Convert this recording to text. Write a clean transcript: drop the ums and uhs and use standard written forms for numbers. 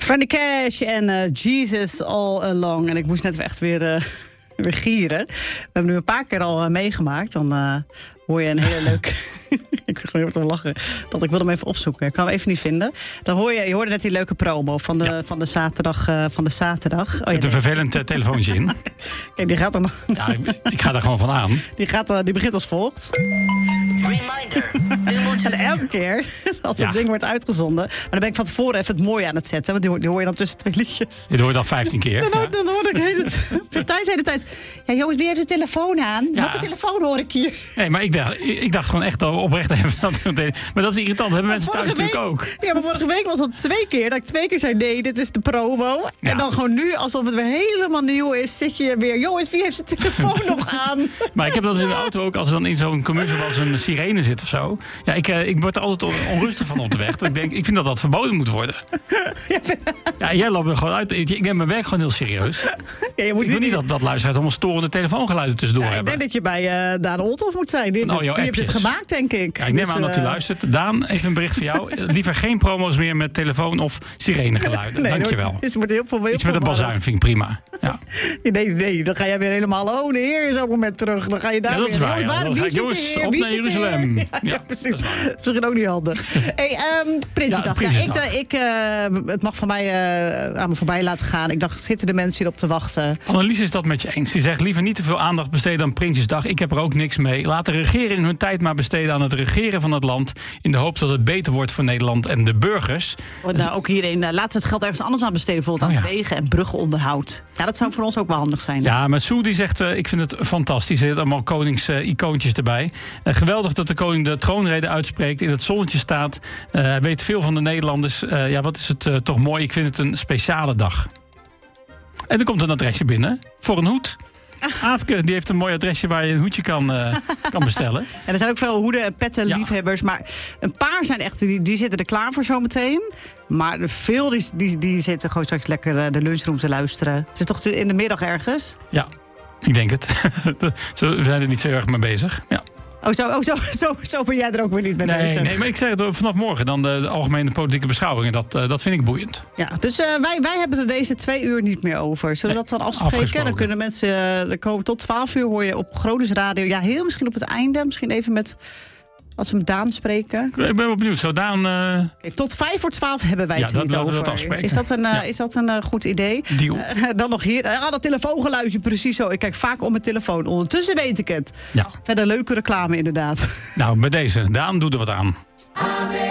Franny Cash en Jesus All Along. En ik moest net echt weer gieren. We hebben nu een paar keer al meegemaakt. Dan hoor je een hele leuke... ik wil gewoon even lachen. Dat ik wil hem even opzoeken. Ik kan hem even niet vinden. Dan je hoorde net die leuke promo van de zaterdag. Oh, zit een vervelend telefoontje in. Kijk, die gaat dan... Ja, ik ga daar gewoon van aan. Die begint als volgt. Reminder. En elke keer, als dat ding wordt uitgezonden... Maar dan ben ik van tevoren even het mooie aan het zetten. Want die hoor je dan tussen twee liedjes. Je hoort al 15 keer. Dan hoor ik Thijs de hele tijd... Ja, jongens, wie heeft de telefoon aan? Ja. Welke telefoon hoor ik hier? Nee, maar ik dacht gewoon echt oprecht even... Maar dat is irritant. Dat hebben mensen thuis natuurlijk ook. Ja, maar vorige week was het 2 keer. Dat ik 2 keer zei, nee, dit is de promo. Ja. En dan gewoon nu, alsof het weer helemaal nieuw is... zit je weer, jongens, wie heeft zijn telefoon nog aan? Maar ik heb dat dus in de auto ook, als er dan in zo'n commercial als een sirene zit of zo. Ja, ik word er altijd onrustig van op de weg. Ik vind dat verboden moet worden. Ja, jij loopt me gewoon uit. Ik neem mijn werk gewoon heel serieus. Ja, je moet ik wil niet dat luisteraars allemaal storende telefoongeluiden tussendoor hebben. Ik denk dat je bij Daan Olthoff moet zijn. Die heeft het gemaakt, denk ik. Ja, ik neem aan dat hij luistert. Daan, even een bericht voor jou. Liever geen promo's meer met telefoon of sirenegeluiden. Nee, dankjewel. Het wordt heel veel iets met een bazuin vind ik prima. Ja. Nee, dan ga jij weer helemaal... Oh, de Heer is ook een moment terug. Dan ga je daar dat is waar. Wie jongens, op naar Jeruzalem. Ja, precies. Dat is misschien ook niet handig. Hey, Prinsjesdag. Het mag van mij aan me voorbij laten gaan. Ik dacht, zitten de mensen hierop te wachten? Annelies is dat met je eens. Die zegt liever niet te veel aandacht besteden aan Prinsjesdag. Ik heb er ook niks mee. Laat de regering hun tijd maar besteden aan het regeren van het land. In de hoop dat het beter wordt voor Nederland en de burgers. Ook hierin, laat ze het geld ergens anders aan besteden. Bijvoorbeeld aan wegen en bruggenonderhoud. Ja, dat zou voor ons ook wel handig zijn. Ja, maar Sue die zegt, ik vind het fantastisch. Er zitten allemaal koningsicoontjes erbij. Geweldig dat de koning de troonrede uitspreekt. In het zonnetje staat. Hij weet veel van de Nederlanders. Wat is het toch mooi. Ik vind het een speciale dag. En er komt een adresje binnen voor een hoed. Aafke, die heeft een mooi adresje waar je een hoedje kan bestellen. En er zijn ook veel hoeden en petten liefhebbers. Maar een paar zijn echt, die zitten er klaar voor zometeen. Maar veel die zitten gewoon straks lekker de lunchroom te luisteren. Het is toch in de middag ergens? Ja, ik denk het. We zijn er niet zo erg mee bezig. Ja. Zo ben jij er ook weer niet mee bezig. Nee, maar ik zeg het vanaf morgen dan de algemene politieke beschouwingen. Dat vind ik boeiend. Ja, dus wij hebben er deze 2 uur niet meer over. Zullen we dat dan afspreken? Dan kunnen mensen er komen tot 12 uur hoor je op Gronings Radio. Ja, heel misschien op het einde. Misschien even als we met Daan spreken. Ik ben wel benieuwd. Zo Daan... tot 5:45 hebben wij het niet over. Dat afspreken. Is dat een goed idee? Deal. Dan nog hier. Dat telefoongeluidje precies zo. Ik kijk vaak op mijn telefoon. Ondertussen weet ik het. Ja. Verder leuke reclame inderdaad. Nou, bij deze. Daan, doe er wat aan.